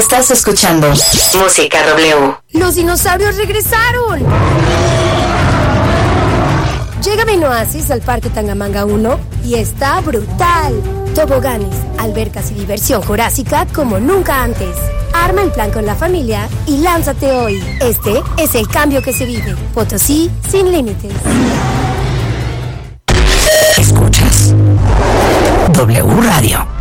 Estás escuchando Música W. ¡Los dinosaurios regresaron! Llega Menú Oasis al Parque Tangamanga 1 y está brutal. Toboganes, albercas y diversión jurásica como nunca antes. Arma el plan con la familia y lánzate hoy. Este es el cambio que se vive. Potosí sin límites. Escuchas W Radio.